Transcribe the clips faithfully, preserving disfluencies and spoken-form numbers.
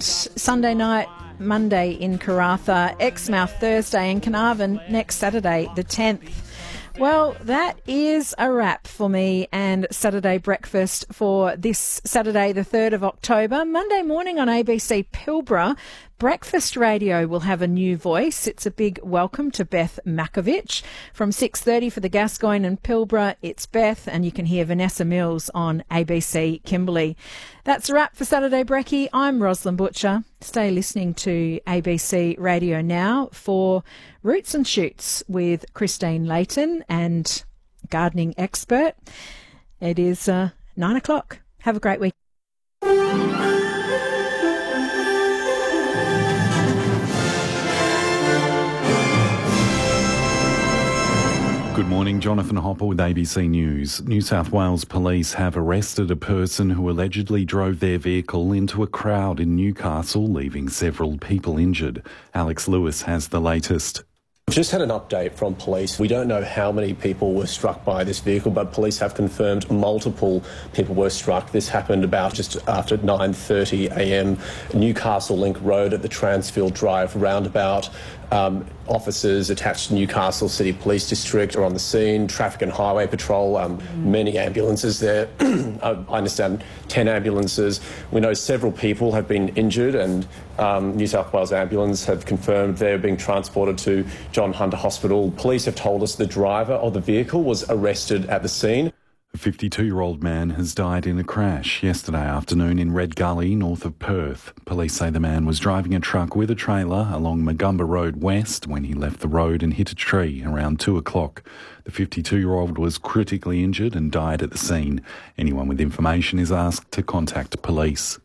Sunday night, Monday in Karratha, Exmouth Thursday, and Carnarvon next Saturday, the tenth. Well, that is a wrap for me and Saturday breakfast for this Saturday, the third of October. Monday morning on A B C Pilbara, Breakfast Radio will have a new voice. It's a big welcome to Beth Makovich. From six thirty for the Gascoyne and Pilbara, it's Beth, and you can hear Vanessa Mills on A B C Kimberley. That's a wrap for Saturday Brekkie. I'm Rosalind Butcher. Stay listening to A B C Radio now for Roots and Shoots with Christine Layton and gardening expert. It is uh, nine o'clock. Have a great week. Good morning, Jonathan Hopper with A B C News. New South Wales police have arrested a person who allegedly drove their vehicle into a crowd in Newcastle, leaving several people injured. Alex Lewis has the latest. We've just had an update from police. We don't know how many people were struck by this vehicle, but police have confirmed multiple people were struck. This happened about just after nine thirty a m Newcastle Link Road at the Transfield Drive roundabout. Um, officers attached to Newcastle City Police District are on the scene, Traffic and Highway Patrol, um, many ambulances there. I understand ten ambulances. We know several people have been injured, and um, New South Wales Ambulance have confirmed they're being transported to John Hunter Hospital. Police have told us the driver of the vehicle was arrested at the scene. A fifty-two-year-old man has died in a crash yesterday afternoon in Red Gully, north of Perth. Police say the man was driving a truck with a trailer along Magumba Road West when he left the road and hit a tree around two o'clock. The fifty-two-year-old was critically injured and died at the scene. Anyone with information is asked to contact police.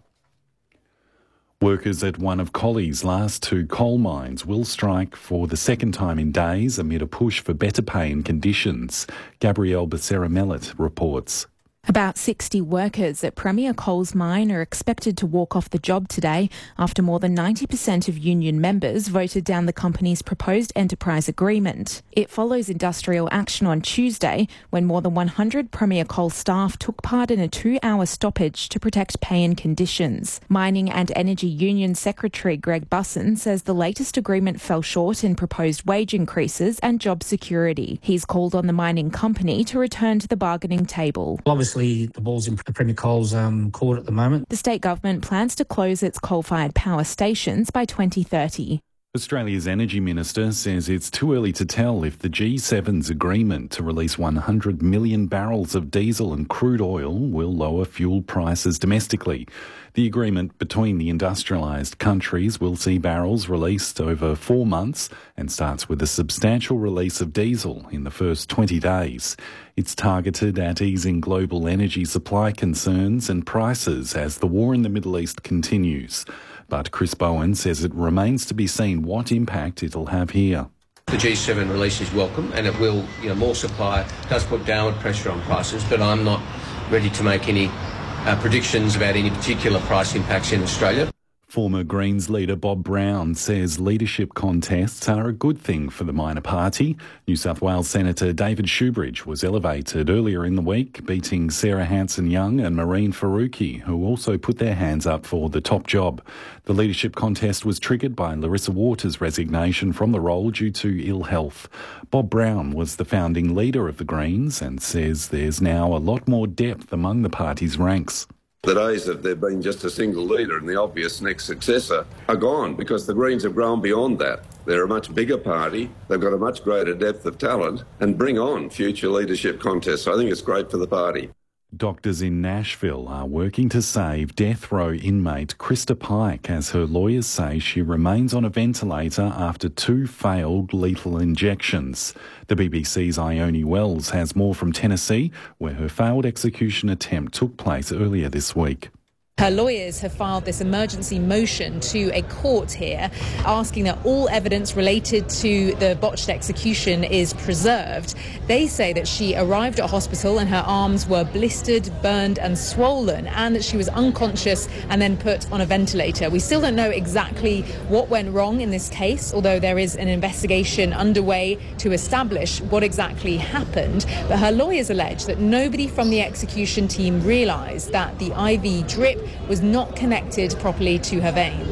Workers at one of Collie's last two coal mines will strike for the second time in days amid a push for better pay and conditions. Gabrielle Becerra-Mellett reports. About sixty workers at Premier Coal's mine are expected to walk off the job today after more than ninety percent of union members voted down the company's proposed enterprise agreement. It follows industrial action on Tuesday when more than one hundred Premier Coal staff took part in a two-hour stoppage to protect pay and conditions. Mining and Energy Union Secretary Greg Busson says the latest agreement fell short in proposed wage increases and job security. He's called on the mining company to return to the bargaining table. Obviously, the ball's in Premier Coal's um, court at the moment. The state government plans to close its coal-fired power stations by twenty thirty. Australia's Energy Minister says it's too early to tell if the G seven's agreement to release one hundred million barrels of diesel and crude oil will lower fuel prices domestically. The agreement between the industrialised countries will see barrels released over four months and starts with a substantial release of diesel in the first twenty days. It's targeted at easing global energy supply concerns and prices as the war in the Middle East continues. But Chris Bowen says it remains to be seen what impact it'll have here. The G seven release is welcome, and it will, you know, more supply does put downward pressure on prices, but I'm not ready to make any uh, predictions about any particular price impacts in Australia. Former Greens leader Bob Brown says leadership contests are a good thing for the minor party. New South Wales Senator David Shoebridge was elevated earlier in the week, beating Sarah Hanson-Young and Maureen Faruqi, who also put their hands up for the top job. The leadership contest was triggered by Larissa Waters' resignation from the role due to ill health. Bob Brown was the founding leader of the Greens and says there's now a lot more depth among the party's ranks. The days of there being just a single leader and the obvious next successor are gone because the Greens have grown beyond that. They're a much bigger party, they've got a much greater depth of talent, and bring on future leadership contests. I think it's great for the party. Doctors in Nashville are working to save death row inmate Krista Pike as her lawyers say she remains on a ventilator after two failed lethal injections. The B B C's Ione Wells has more from Tennessee, where her failed execution attempt took place earlier this week. Her lawyers have filed this emergency motion to a court here, asking that all evidence related to the botched execution is preserved. They say that she arrived at hospital and her arms were blistered, burned and swollen, and that she was unconscious and then put on a ventilator. We still don't know exactly what went wrong in this case, although there is an investigation underway to establish what exactly happened. But her lawyers allege that nobody from the execution team realised that the I V drip was not connected properly to her veins.